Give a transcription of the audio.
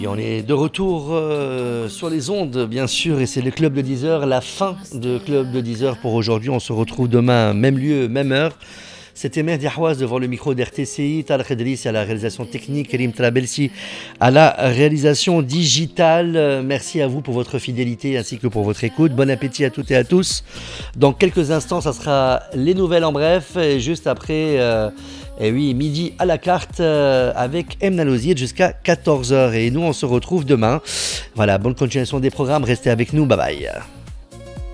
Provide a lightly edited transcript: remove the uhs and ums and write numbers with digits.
Et on est de retour sur les ondes, bien sûr, et c'est le Club de 10h, la fin de Club de 10h pour aujourd'hui. On se retrouve demain, même lieu, même heure. C'était Mehdi Ahouaz devant le micro d'RTCI, Tal Khedrissi à la réalisation technique, Karim Trabelsi à la réalisation digitale. Merci à vous pour votre fidélité ainsi que pour votre écoute. Bon appétit à toutes et à tous. Dans quelques instants, ça sera les nouvelles en bref, et juste après... Et oui, midi à la carte avec Emna Lozier jusqu'à 14h. Et nous, on se retrouve demain. Voilà, bonne continuation des programmes. Restez avec nous. Bye bye.